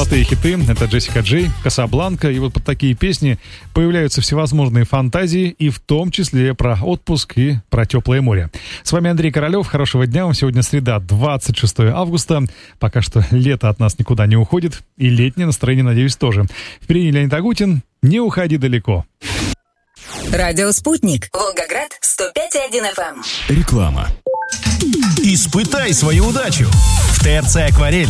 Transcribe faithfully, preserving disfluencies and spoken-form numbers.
золотые хиты. Это Джессика Джей, Касабланка. И вот под такие песни появляются всевозможные фантазии, и в том числе про отпуск и про теплое море. С вами Андрей Королев. Хорошего дня вам. Сегодня среда, двадцать шестое августа. Пока что лето от нас никуда не уходит. И летнее настроение, надеюсь, тоже. Впереди Леонид Агутин. Не уходи далеко. Радио «Спутник». Волгоград, сто пять и один эф эм. Реклама. Испытай свою удачу. В ТРЦ «Акварель»